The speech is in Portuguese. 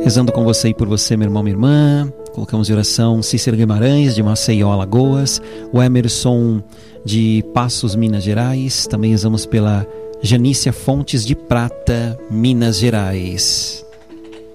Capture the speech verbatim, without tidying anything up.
Rezando com você e por você, meu irmão, minha irmã. Colocamos em oração Cícero Guimarães, de Maceió, Alagoas. O Emerson, de Passos, Minas Gerais. Também rezamos pela Janícia Fontes, de Prata, Minas Gerais.